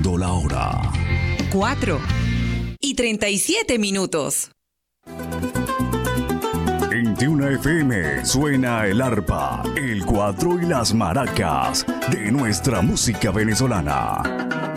Siendo la hora 4:37. En Tiuna FM suena el arpa, el cuatro y las maracas de nuestra música venezolana.